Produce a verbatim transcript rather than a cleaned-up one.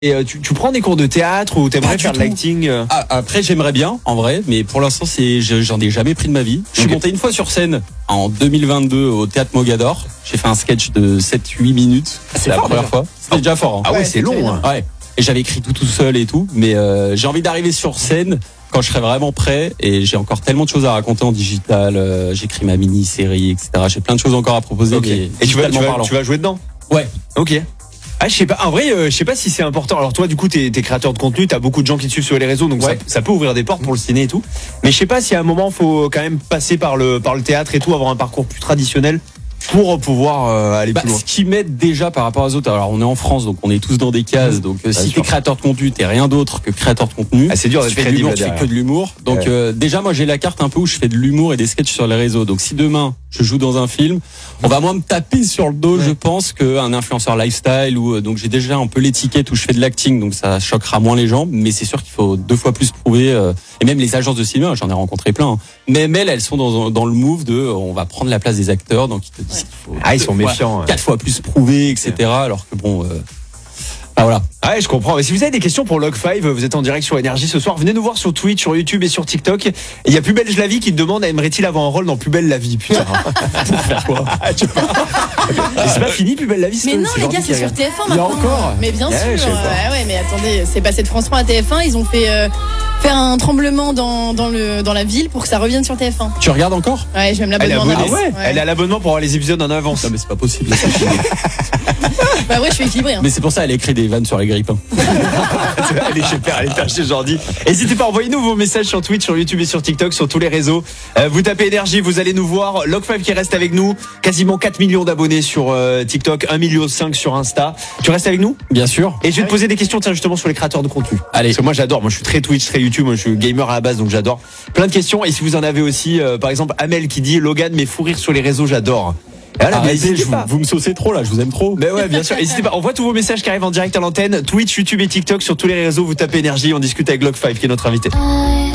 Et euh, tu, tu prends des cours de théâtre ou t'aimerais faire de l'acting euh... ah, Après, j'aimerais bien, en vrai, mais pour l'instant, c'est, j'en ai jamais pris de ma vie. Je suis okay. monté une fois sur scène en deux mille vingt-deux au Théâtre Mogador. J'ai fait un sketch de sept huit minutes. Ah, c'est la fort, première déjà. fois. C'était déjà fort. Hein. Ah ouais, ouais c'est, c'est long. Hein. Ouais. Et j'avais écrit tout tout seul et tout, mais euh, j'ai envie d'arriver sur scène quand je serai vraiment prêt. Et j'ai encore tellement de choses à raconter en digital. Euh, j'écris ma mini-série, et cetera. J'ai plein de choses encore à proposer. Okay. Et tu vas, tu, vas, tu vas jouer dedans? Ouais. Ok. Ah, je sais pas. En vrai, euh, je sais pas si c'est important. Alors toi, du coup, t'es, t'es créateur de contenu, t'as beaucoup de gens qui te suivent sur les réseaux, donc ouais. ça, ça peut ouvrir des portes pour le ciné et tout. Mais je sais pas si à un moment, faut quand même passer par le par le théâtre et tout, avoir un parcours plus traditionnel pour pouvoir euh, aller bah, plus loin. Ce qui m'aide déjà par rapport aux autres. Alors on est en France, donc on est tous dans des cases. Donc euh, si t'es créateur de contenu, t'es rien d'autre que créateur de contenu. Ah, c'est dur d'être crédible. Tu fais de l'humour, tu fais que de l'humour. Donc ouais. euh, déjà, moi j'ai la carte un peu où je fais de l'humour et des sketchs sur les réseaux. Donc si demain je joue dans un film, on va moins me taper sur le dos, ouais. je pense, qu'un influenceur lifestyle ou donc j'ai déjà un peu l'étiquette où je fais de l'acting, donc ça choquera moins les gens. Mais c'est sûr qu'il faut deux fois plus prouver. Euh, et même les agences de cinéma, j'en ai rencontré plein. Hein. Même elles, elles sont dans dans le move de, on va prendre la place des acteurs, donc ils te disent qu'il faut. Ah, ils sont méfiants. Ouais, quatre fois plus prouvé, et cetera. Alors que bon. Euh, Ah voilà. Ah ouais, je comprends. Mais si vous avez des questions pour Log cinq, vous êtes en direct sur Énergie ce soir, venez nous voir sur Twitch, sur YouTube et sur TikTok. Et il y a Plus Belle la Vie qui te demande, aimerait-il avoir un rôle dans Plus Belle la Vie, putain. Pour faire quoi? Tu vois. C'est pas fini Plus Belle la Vie. Mais non les gars, c'est sur T F un maintenant. Il y a encore. Mais bien yeah, sûr. Ouais, ouais, mais attendez, c'est passé de France trois à T F un. Ils ont fait euh, faire un tremblement dans dans le dans la ville pour que ça revienne sur T F un. Tu regardes encore? Ouais, je vais me l'abonnement. Elle, ah ouais, ouais. Elle a l'abonnement pour avoir les épisodes en avance. Non mais c'est pas possible. Bah ouais, je suis équilibré. Hein. Mais c'est pour ça elle écrit des vannes sur les grippins. Allez chez Père, allez faire chez Jordi. N'hésitez pas, envoyez-nous vos messages sur Twitch, sur YouTube et sur TikTok, sur tous les réseaux. Euh, vous tapez Énergie, vous allez nous voir. Log cinq qui reste avec nous, quasiment quatre millions d'abonnés sur euh, TikTok, un virgule cinq million sur Insta. Tu restes avec nous? Bien sûr. Et je vais te poser des questions tiens, justement sur les créateurs de contenu. Allez. Parce que moi j'adore, moi je suis très Twitch, très YouTube, moi je suis gamer à la base donc j'adore. Plein de questions et si vous en avez aussi, euh, par exemple Amel qui dit Logan mais fou rire sur les réseaux, j'adore. Voilà, Arrêtez, je vous, vous me saucez trop là, je vous aime trop. Mais ouais, bien sûr. N'hésitez pas, on voit tous vos messages qui arrivent en direct à l'antenne, Twitch, YouTube et TikTok, sur tous les réseaux, vous tapez Énergie, on discute avec Log cinq qui est notre invité.